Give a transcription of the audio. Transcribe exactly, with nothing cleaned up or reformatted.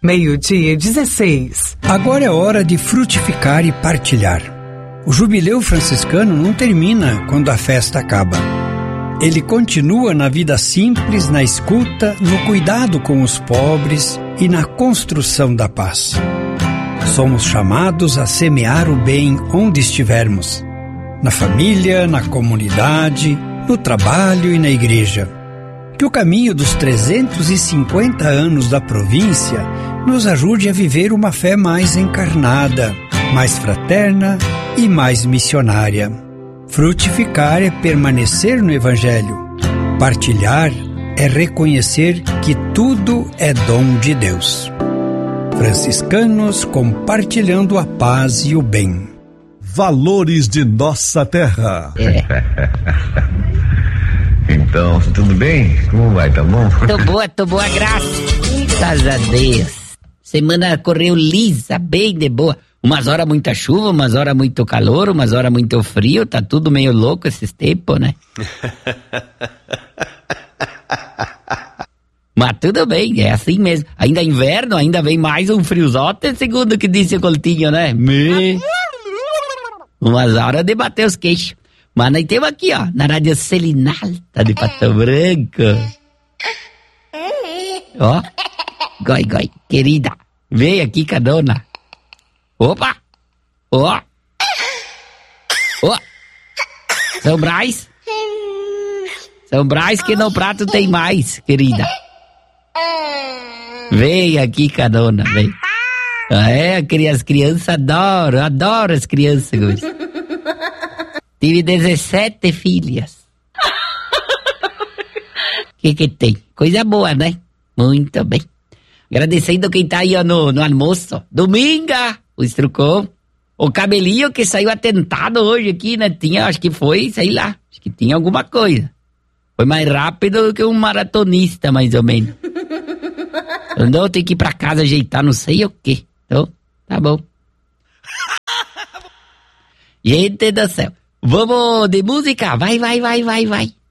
Meio-dia e dezesseis. Agora é hora de frutificar e partilhar. O jubileu franciscano não termina quando a festa acaba. Ele continua na vida simples, na escuta, no cuidado com os pobres e na construção da paz. Somos chamados a semear o bem onde estivermos, na família, na comunidade, no trabalho e na igreja. Que o caminho dos trezentos e cinquenta anos da província nos ajude a viver uma fé mais encarnada, mais fraterna e mais missionária. Frutificar é permanecer no Evangelho. Partilhar é reconhecer que tudo é dom de Deus. Franciscanos compartilhando a paz e o bem. Valores de nossa terra. É. Então, tudo bem? Como vai? Tá bom? Tô boa, tô boa, graças a Deus. Semana correu lisa, bem de boa. Umas horas muita chuva, umas horas muito calor, umas horas muito frio. Tá tudo meio louco esses tempos, né? Mas tudo bem, é assim mesmo. Ainda é inverno, ainda vem mais um friozote, segundo o que disse o Coutinho, né? Me... Umas horas de bater os queixos. Mas nós temos aqui, ó, na Rádio Selinal, tá de Pato Branco. Ó, goi, goi, querida, vem aqui com a dona. Opa, ó, ó, São Brás, São Brás que no prato tem mais, querida. Vem aqui com a dona, vem. É, as crianças adoram, adoram as crianças. Tive dezessete filhas. Que que tem? Coisa boa, né? Muito bem. Agradecendo quem tá aí ó, no, no almoço. Dominga, o Estrucão. O cabelinho que saiu atentado hoje aqui, né? Tinha, acho que foi, sei lá. Acho que tinha alguma coisa. Foi mais rápido do que um maratonista, mais ou menos. Andou, tem que ir pra casa ajeitar não sei o quê. Então, tá bom. Gente do céu. Vamos de música? Vai, vai, vai, vai, vai.